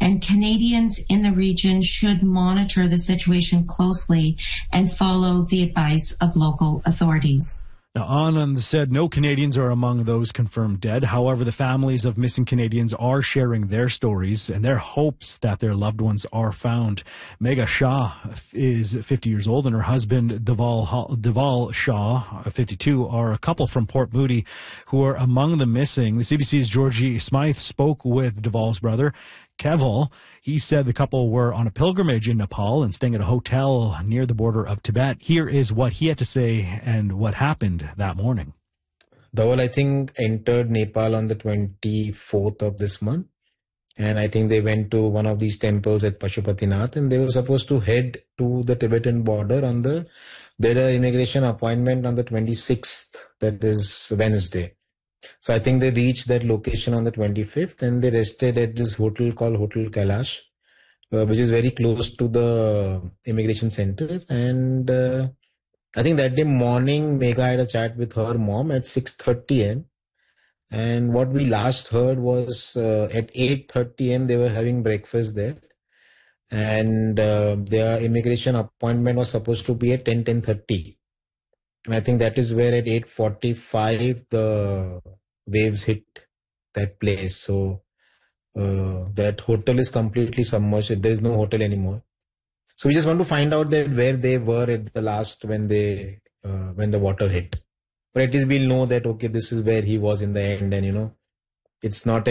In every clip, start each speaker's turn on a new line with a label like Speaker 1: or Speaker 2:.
Speaker 1: and Canadians in the region should monitor the situation closely and follow the advice of local authorities.
Speaker 2: Now, Anand said no Canadians are among those confirmed dead. However, the families of missing Canadians are sharing their stories and their hopes that their loved ones are found. Megha Shah is 50 years old, and her husband, Deval Shah, 52, are a couple from Port Moody who are among the missing. The CBC's Georgie Smythe spoke with Deval's brother, Keval. He said the couple were on a pilgrimage in Nepal and staying at a hotel near the border of Tibet. Here is what he had to say and what happened that morning.
Speaker 3: Dhaval, I think, entered Nepal on the 24th of this month. And I think they went to one of these temples at Pashupatinath, and they were supposed to head to the Tibetan border they had an immigration appointment on the 26th, that is Wednesday. So I think they reached that location on the 25th, and they rested at this hotel called Hotel Kailash, which is very close to the immigration center. And I think that day morning, Megha had a chat with her mom at 6:30 a.m. And what we last heard was at 8:30 a.m. they were having breakfast there. And their immigration appointment was supposed to be at 10:30. And I think that is where at 8:45 the waves hit that place. So that hotel is completely submerged. There is no hotel anymore. So we just want to find out that where they were at the last when the water hit. But at least we'll know that, okay, this is where he was in the end. And, it's not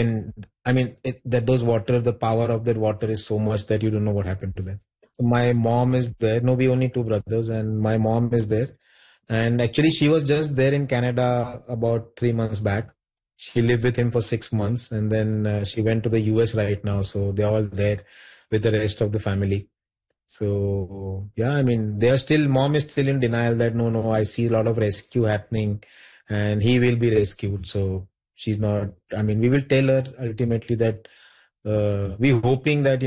Speaker 3: the power of that water is so much that you don't know what happened to them. My mom is there. No, we only two brothers, and my mom is there. And actually, she was just there in Canada about 3 months back. She lived with him for 6 months, and then she went to the US right now. So they're all there with the rest of the family. So, yeah, mom is still in denial that no, I see a lot of rescue happening and he will be rescued. So she's not, we will tell her ultimately that we're hoping that,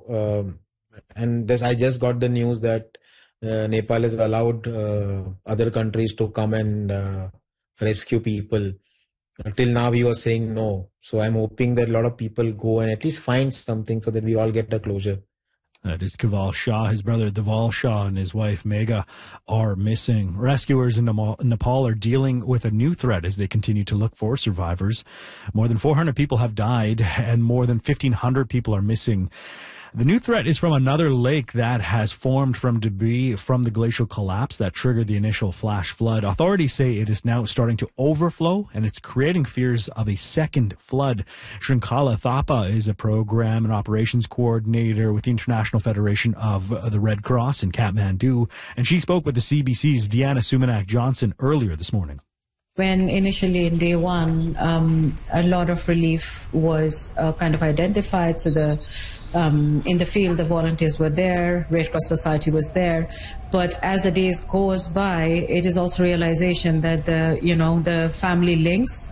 Speaker 3: I just got the news that Nepal has allowed other countries to come and rescue people. Till now we were saying no. So I'm hoping that a lot of people go and at least find something so that we all get a closure.
Speaker 2: That is Keval Shah. His brother Deval Shah and his wife Megha are missing. Rescuers in Nepal are dealing with a new threat as they continue to look for survivors. More than 400 people have died and more than 1,500 people are missing. The new threat is from another lake that has formed from debris from the glacial collapse that triggered the initial flash flood. Authorities say it is now starting to overflow, and it's creating fears of a second flood. Shrinkala Thapa is a program and operations coordinator with the International Federation of the Red Cross in Kathmandu, and she spoke with the CBC's Deanna Sumanak-Johnson earlier this morning.
Speaker 4: When initially in day one, a lot of relief was kind of identified. So in the field, the volunteers were there, Red Cross Society was there. But as the days goes by, it is also realization that the family links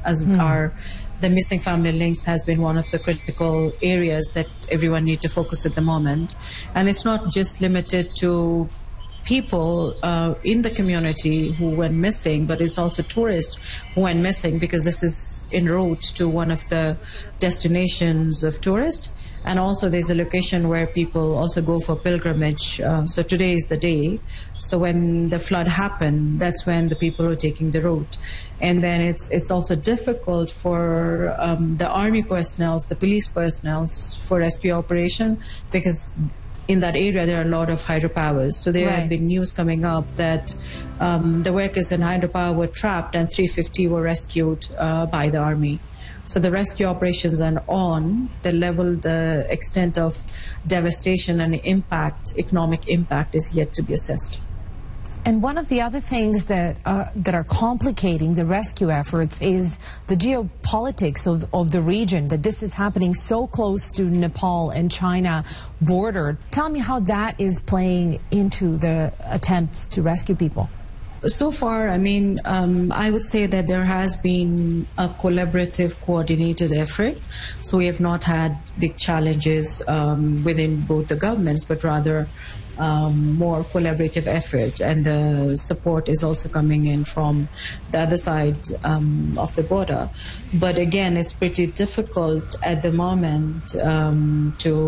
Speaker 4: the missing family links has been one of the critical areas that everyone need to focus at the moment. And it's not just limited to people in the community who went missing, but it's also tourists who went missing, because this is en route to one of the destinations of tourists. And also there's a location where people also go for pilgrimage. So today is the day. So when the flood happened, that's when the people are taking the route. And then it's also difficult for the army personnel, the police personnel for rescue operation, because in that area there are a lot of hydropowers. So there have been news coming up that the workers in hydropower were trapped and 350 were rescued by the army. So the rescue operations are on. The extent of devastation and impact, economic impact, is yet to be assessed.
Speaker 5: And one of the other things that are complicating the rescue efforts is the geopolitics of the region, that this is happening so close to Nepal and China border. Tell me how that is playing into the attempts to rescue people.
Speaker 4: So far, I would say that there has been a collaborative, coordinated effort. So we have not had big challenges within both the governments, but rather more collaborative effort. And the support is also coming in from the other side of the border. But again, it's pretty difficult at the moment to